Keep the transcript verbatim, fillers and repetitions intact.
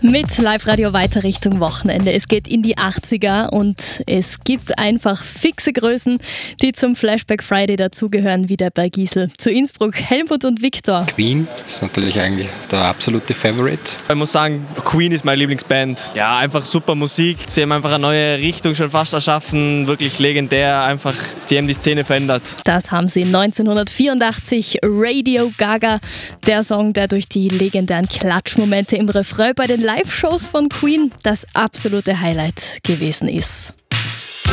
Mit Live-Radio weiter Richtung Wochenende. Es geht in die achtziger und es gibt einfach fixe Größen, die zum Flashback Friday dazugehören, wie der Bergisel. Zu Innsbruck, Helmut und Viktor. Queen ist natürlich eigentlich der absolute Favorite. Ich muss sagen, Queen ist meine Lieblingsband. Ja, einfach super Musik. Sie haben einfach eine neue Richtung schon fast erschaffen. Wirklich legendär, einfach die haben die Szene verändert. Das haben sie neunzehnhundertvierundachtzig, Radio Gaga. Der Song, der durch die legendären Klatschmomente im Refrain bei den Live-Shows von Queen das absolute Highlight gewesen ist.